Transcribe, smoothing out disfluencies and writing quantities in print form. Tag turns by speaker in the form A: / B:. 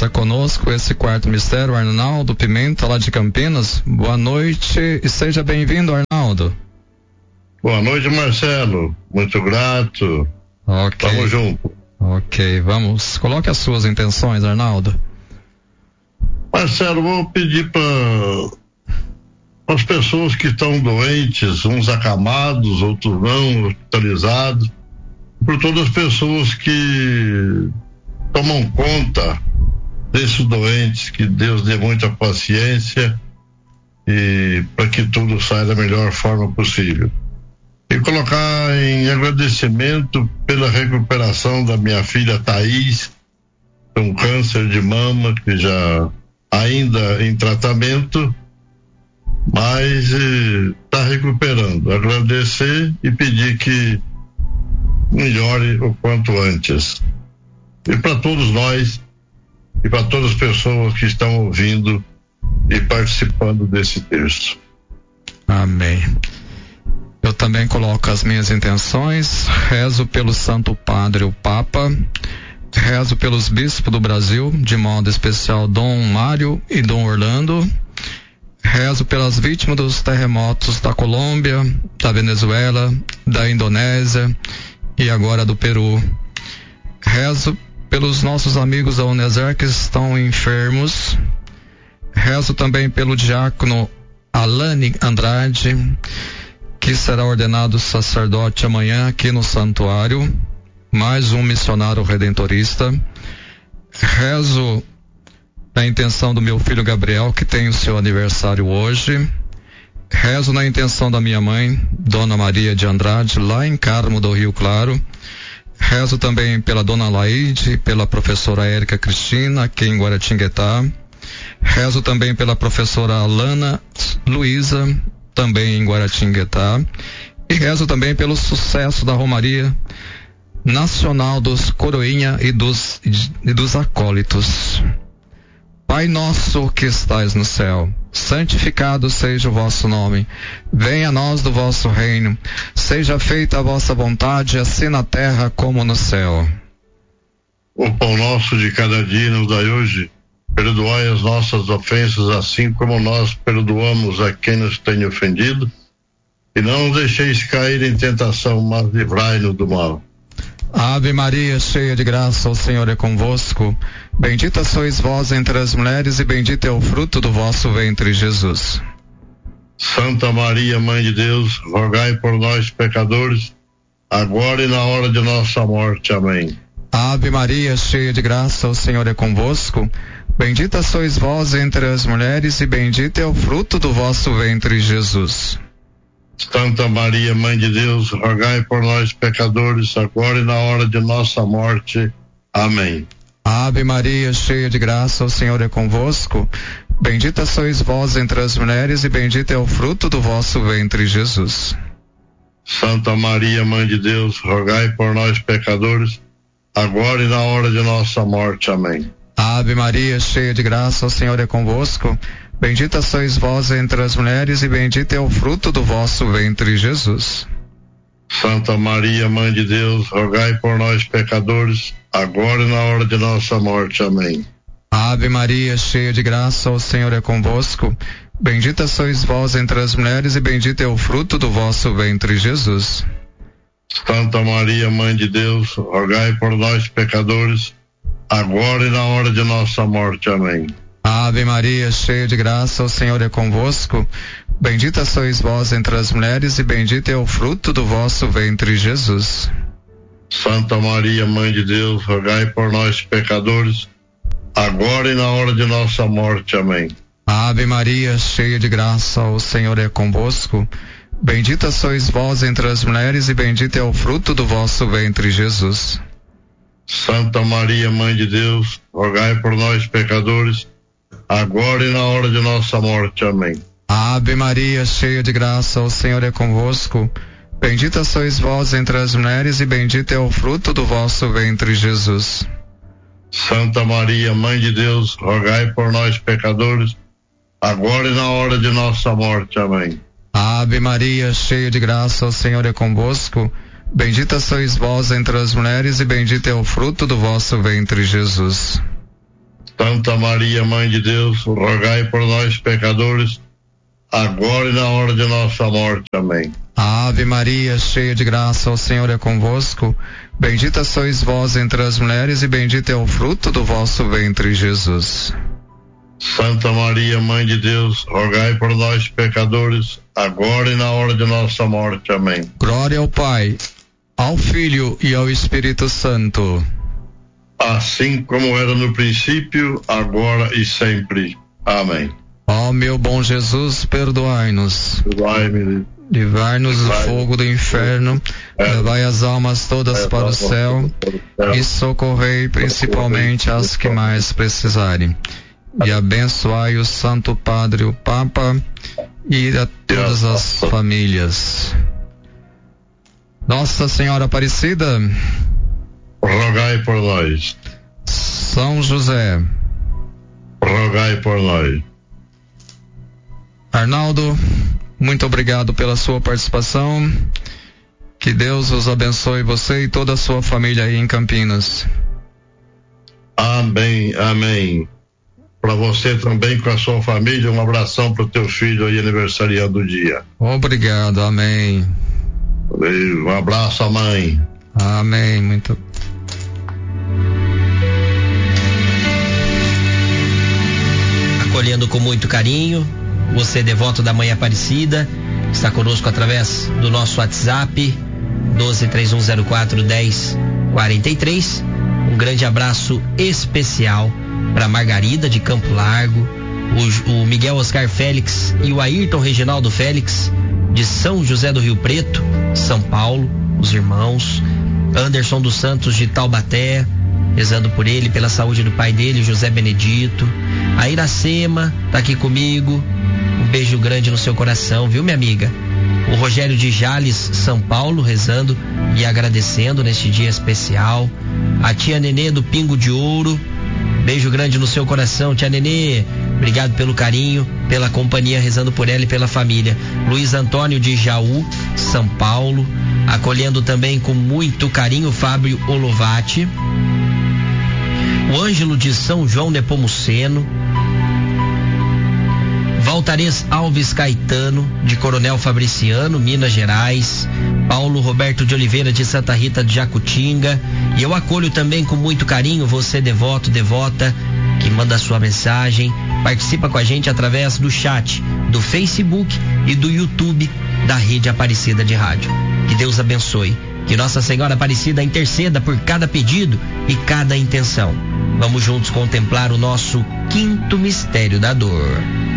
A: Está conosco esse quarto mistério, Arnaldo Pimenta, lá de Campinas. Boa noite e seja bem-vindo, Arnaldo.
B: Boa noite, Marcelo. Muito grato.
A: Ok.
B: Tamo junto.
A: Ok, vamos. Coloque as suas intenções, Arnaldo.
B: Marcelo, vou pedir para as pessoas que estão doentes, uns acamados, outros não, hospitalizados, por todas as pessoas que tomam conta desses doentes, que Deus dê muita paciência e para que tudo saia da melhor forma possível. E colocar em agradecimento pela recuperação da minha filha Thaís, com câncer de mama, que já ainda em tratamento, mas está recuperando. Agradecer e pedir que melhore o quanto antes. E para todos nós e para todas as pessoas que estão ouvindo e participando desse terço.
A: Amém. Eu também coloco as minhas intenções, rezo pelo Santo Padre, o Papa, rezo pelos bispos do Brasil, de modo especial Dom Mário e Dom Orlando, rezo pelas vítimas dos terremotos da Colômbia, da Venezuela, da Indonésia e agora do Peru. Rezo pelos nossos amigos da Uneser que estão enfermos. Rezo também pelo diácono Alane Andrade, que será ordenado sacerdote amanhã aqui no santuário, mais um missionário redentorista. Rezo na intenção do meu filho Gabriel, que tem o seu aniversário hoje. Rezo na intenção da minha mãe, Dona Maria de Andrade, lá em Carmo do Rio Claro. Rezo também pela Dona Laide, pela professora Érica Cristina, aqui em Guaratinguetá. Rezo também pela professora Alana Luísa, também em Guaratinguetá. E rezo também pelo sucesso da Romaria Nacional dos Coroinha e dos Acólitos. Pai nosso que estais no céu, santificado seja o vosso nome. Venha a nós do vosso reino. Seja feita a vossa vontade, assim na terra como no céu.
B: O pão nosso de cada dia nos dai hoje. Perdoai as nossas ofensas, assim como nós perdoamos a quem nos tem ofendido. E não nos deixeis cair em tentação, mas livrai-nos do mal.
A: Ave Maria, cheia de graça, o Senhor é convosco. Bendita sois vós entre as mulheres e bendito é o fruto do vosso ventre, Jesus.
B: Santa Maria, Mãe de Deus, rogai por nós, pecadores, agora e na hora de nossa morte. Amém.
A: Ave Maria, cheia de graça, o Senhor é convosco. Bendita sois vós entre as mulheres e bendito é o fruto do vosso ventre, Jesus.
B: Santa Maria, Mãe de Deus, rogai por nós, pecadores, agora e na hora de nossa morte. Amém.
A: Ave Maria, cheia de graça, o Senhor é convosco. Bendita sois vós entre as mulheres e bendito é o fruto do vosso ventre, Jesus.
B: Santa Maria, Mãe de Deus, rogai por nós, pecadores, agora e na hora de nossa morte. Amém.
A: Ave Maria, cheia de graça, o Senhor é convosco. Bendita sois vós entre as mulheres e bendito é o fruto do vosso ventre, Jesus.
B: Santa Maria, Mãe de Deus, rogai por nós, pecadores, agora e na hora de nossa morte. Amém.
A: Ave Maria, cheia de graça, o Senhor é convosco. Bendita sois vós entre as mulheres e bendito é o fruto do vosso ventre, Jesus.
B: Santa Maria, Mãe de Deus, rogai por nós, pecadores, agora e na hora de nossa morte. Amém.
A: Ave Maria, cheia de graça, o Senhor é convosco. Bendita sois vós entre as mulheres e bendito é o fruto do vosso ventre, Jesus.
B: Santa Maria, Mãe de Deus, rogai por nós, pecadores, agora e na hora de nossa morte. Amém.
A: Ave Maria, cheia de graça, o Senhor é convosco. Bendita sois vós entre as mulheres e bendito é o fruto do vosso ventre, Jesus.
B: Santa Maria, Mãe de Deus, rogai por nós, pecadores, agora e na hora de nossa morte. Amém.
A: Ave Maria, cheia de graça, o Senhor é convosco. Bendita sois vós entre as mulheres e bendito é o fruto do vosso ventre, Jesus.
B: Santa Maria, Mãe de Deus, rogai por nós, pecadores, agora e na hora de nossa morte. Amém.
A: Ave Maria, cheia de graça, o Senhor é convosco. Bendita sois vós entre as mulheres e bendito é o fruto do vosso ventre, Jesus.
B: Santa Maria, Mãe de Deus, rogai por nós, pecadores, agora e na hora de nossa morte. Amém.
A: Ave Maria, cheia de graça, o Senhor é convosco. Bendita sois vós entre as mulheres e bendito é o fruto do vosso ventre, Jesus.
B: Santa Maria, Mãe de Deus, rogai por nós, pecadores, agora e na hora de nossa morte. Amém.
A: Glória ao Pai, ao Filho e ao Espírito Santo.
B: Assim como era no princípio, agora e sempre. Amém.
A: Ó meu bom Jesus, perdoai-nos.
B: Perdoai-me.
A: Livrai-nos do fogo do inferno, levai as almas todas para o céu e socorrei principalmente as que mais precisarem. E abençoai o Santo Padre, o Papa, e a todas as famílias. Nossa Senhora Aparecida,
B: rogai por nós.
A: São José,
B: rogai por nós.
A: Arnaldo, muito obrigado pela sua participação. Que Deus os abençoe, você e toda a sua família aí em Campinas.
B: Amém, amém. Para você também, com a sua família, um abração para o teu filho aí aniversariando do dia.
A: Obrigado, amém.
B: Um abraço à mãe.
A: Amém, muito.
C: Acolhendo com muito carinho, você devoto da Mãe Aparecida, está conosco através do nosso WhatsApp, 1231041043. Um grande abraço especial para Margarida de Campo Largo, o Miguel Oscar Félix e o Ayrton Reginaldo Félix de São José do Rio Preto, São Paulo, os irmãos, Anderson dos Santos de Taubaté, rezando por ele, pela saúde do pai dele, José Benedito. A Iracema tá aqui comigo, um beijo grande no seu coração, viu, minha amiga? O Rogério de Jales, São Paulo, rezando e agradecendo neste dia especial. A tia Nenê do Pingo de Ouro, beijo grande no seu coração, tia Nenê. Obrigado pelo carinho, pela companhia, rezando por ela e pela família. Luiz Antônio de Jaú, São Paulo, acolhendo também com muito carinho Fábio Olovati. O Ângelo de São João Nepomuceno. Valtares Alves Caetano, de Coronel Fabriciano, Minas Gerais. Paulo Roberto de Oliveira, de Santa Rita de Jacutinga. E eu acolho também com muito carinho você, devoto, devota, que manda a sua mensagem, participa com a gente através do chat, do Facebook e do YouTube da Rede Aparecida de Rádio. Que Deus abençoe. Que Nossa Senhora Aparecida interceda por cada pedido e cada intenção. Vamos juntos contemplar o nosso quinto mistério da dor.